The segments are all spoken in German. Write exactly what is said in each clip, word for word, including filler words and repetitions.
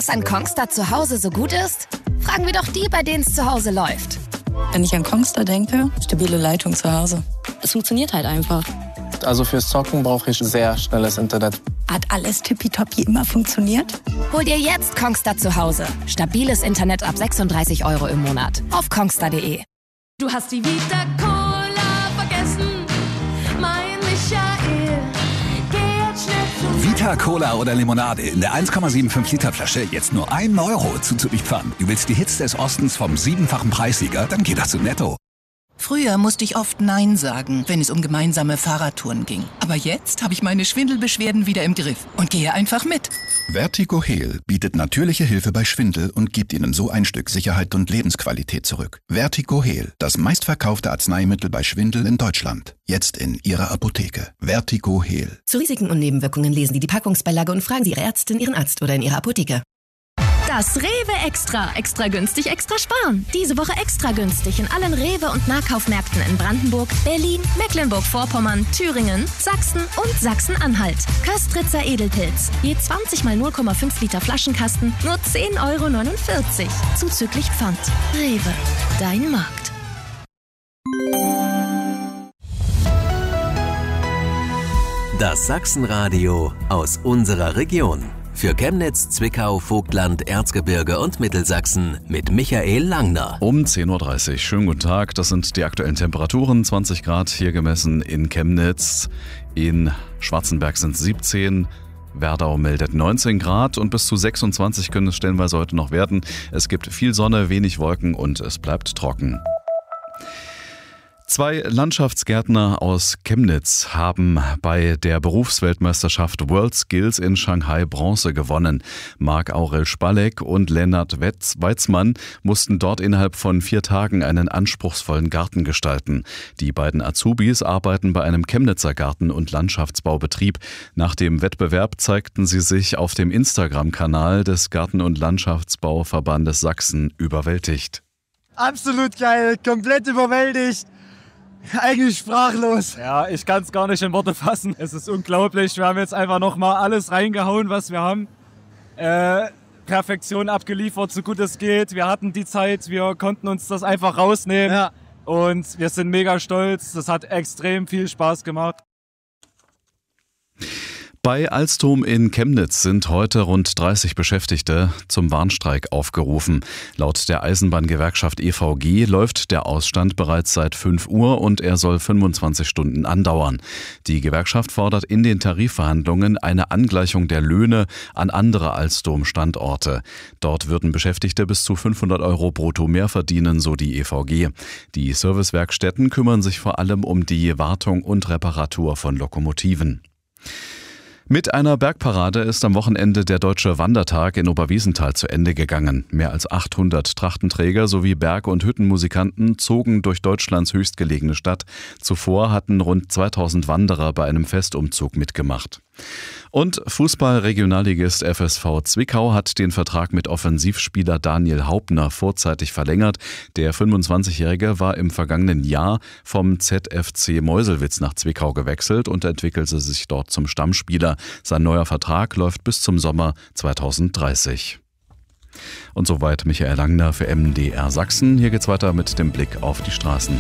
Was an Kongstar zu Hause so gut ist? Fragen wir doch die, bei denen es zu Hause läuft. Wenn ich an Kongstar denke, stabile Leitung zu Hause. Es funktioniert halt einfach. Also fürs Zocken brauche ich sehr schnelles Internet. Hat alles tippitoppi immer funktioniert? Hol dir jetzt Kongstar zu Hause. Stabiles Internet ab sechsunddreißig Euro im Monat. Auf kongstar punkt de. Du hast die Vita Cola vergessen, mein Michael. Geh jetzt schnell zu Vita Cola oder Limonade in der eins Komma fünfundsiebzig Liter Flasche jetzt nur ein Euro zuzüglich Pfand. Du willst die Hits des Ostens vom siebenfachen Preissieger? Dann geh doch zu Netto. Früher musste ich oft Nein sagen, wenn es um gemeinsame Fahrradtouren ging. Aber jetzt habe ich meine Schwindelbeschwerden wieder im Griff und gehe einfach mit. Vertigo Heal bietet natürliche Hilfe bei Schwindel und gibt Ihnen so ein Stück Sicherheit und Lebensqualität zurück. Vertigo Heal, das meistverkaufte Arzneimittel bei Schwindel in Deutschland. Jetzt in Ihrer Apotheke. Vertigo Heal. Zu Risiken und Nebenwirkungen lesen Sie die Packungsbeilage und fragen Sie Ihre Ärztin, Ihren Arzt oder in Ihrer Apotheke. Das Rewe Extra. Extra günstig, extra sparen. Diese Woche extra günstig in allen Rewe- und Nahkaufmärkten in Brandenburg, Berlin, Mecklenburg-Vorpommern, Thüringen, Sachsen und Sachsen-Anhalt. Köstritzer Edelpilz. Je zwanzig mal null Komma fünf Liter Flaschenkasten, nur zehn Euro neunundvierzig. Zuzüglich Pfand. Rewe. Dein Markt. Das Sachsenradio aus unserer Region. Für Chemnitz, Zwickau, Vogtland, Erzgebirge und Mittelsachsen mit Michael Langner. Um zehn Uhr dreißig. Schönen guten Tag. Das sind die aktuellen Temperaturen. zwanzig Grad hier gemessen in Chemnitz. In Schwarzenberg sind es siebzehn. Werdau meldet neunzehn Grad und bis zu sechsundzwanzig können es stellenweise heute noch werden. Es gibt viel Sonne, wenig Wolken und es bleibt trocken. Zwei Landschaftsgärtner aus Chemnitz haben bei der Berufsweltmeisterschaft World Skills in Shanghai Bronze gewonnen. Marc-Aurel Spalleck und Lennart Weizmann mussten dort innerhalb von vier Tagen einen anspruchsvollen Garten gestalten. Die beiden Azubis arbeiten bei einem Chemnitzer Garten- und Landschaftsbaubetrieb. Nach dem Wettbewerb zeigten sie sich auf dem Instagram-Kanal des Garten- und Landschaftsbauverbandes Sachsen überwältigt. Absolut geil, komplett überwältigt. Eigentlich sprachlos. Ja, ich kann es gar nicht in Worte fassen. Es ist unglaublich. Wir haben jetzt einfach nochmal alles reingehauen, was wir haben. Äh, Perfektion abgeliefert, so gut es geht. Wir hatten die Zeit, wir konnten uns das einfach rausnehmen. Ja. Und wir sind mega stolz. Das hat extrem viel Spaß gemacht. Bei Alstom in Chemnitz sind heute rund dreißig Beschäftigte zum Warnstreik aufgerufen. Laut der Eisenbahngewerkschaft E V G läuft der Ausstand bereits seit fünf Uhr und er soll fünfundzwanzig Stunden andauern. Die Gewerkschaft fordert in den Tarifverhandlungen eine Angleichung der Löhne an andere Alstom-Standorte. Dort würden Beschäftigte bis zu fünfhundert Euro brutto mehr verdienen, so die E V G. Die Servicewerkstätten kümmern sich vor allem um die Wartung und Reparatur von Lokomotiven. Mit einer Bergparade ist am Wochenende der Deutsche Wandertag in Oberwiesenthal zu Ende gegangen. Mehr als achthundert Trachtenträger sowie Berg- und Hüttenmusikanten zogen durch Deutschlands höchstgelegene Stadt. Zuvor hatten rund zweitausend Wanderer bei einem Festumzug mitgemacht. Und Fußball-Regionalligist F S V Zwickau hat den Vertrag mit Offensivspieler Daniel Haubner vorzeitig verlängert. Der fünfundzwanzigjährige war im vergangenen Jahr vom Z F C Meuselwitz nach Zwickau gewechselt und entwickelte sich dort zum Stammspieler. Sein neuer Vertrag läuft bis zum Sommer zweitausenddreißig. Und soweit Michael Langner für M D R Sachsen. Hier geht's weiter mit dem Blick auf die Straßen.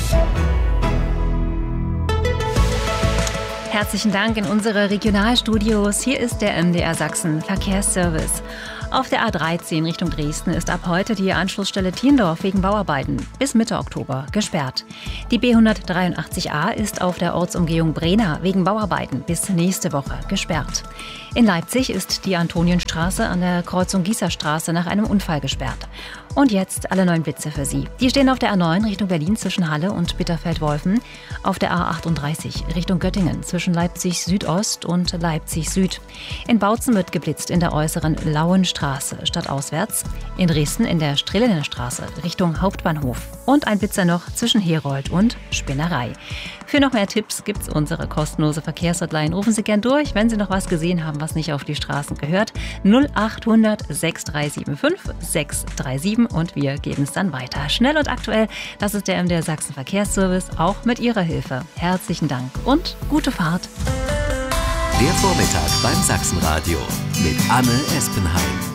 Herzlichen Dank in unsere Regionalstudios. Hier ist der M D R Sachsen Verkehrsservice. Auf der A dreizehn Richtung Dresden ist ab heute die Anschlussstelle Thiendorf wegen Bauarbeiten bis Mitte Oktober gesperrt. Die B hundertdreiundachtzig A ist auf der Ortsumgehung Brena wegen Bauarbeiten bis nächste Woche gesperrt. In Leipzig ist die Antonienstraße an der Kreuzung Gießerstraße nach einem Unfall gesperrt. Und jetzt alle neuen Blitze für Sie. Die stehen auf der A neun Richtung Berlin zwischen Halle und Bitterfeld-Wolfen, auf der A achtunddreißig Richtung Göttingen zwischen Leipzig Südost und Leipzig Süd. In Bautzen wird geblitzt in der äußeren Lauenstraße stadtauswärts, in Dresden in der Strelener Straße Richtung Hauptbahnhof und ein Blitzer noch zwischen Herold und Spinnerei. Für noch mehr Tipps gibt's unsere kostenlose Verkehrshotline. Rufen Sie gern durch, wenn Sie noch was gesehen haben, was nicht auf die Straßen gehört. null achthundert sechs drei sieben fünf sechs drei sieben und wir geben es dann weiter. Schnell und aktuell, das ist der M D R Sachsen Verkehrsservice, auch mit Ihrer Hilfe. Herzlichen Dank und gute Fahrt. Der Vormittag beim Sachsenradio mit Anne Espenheim.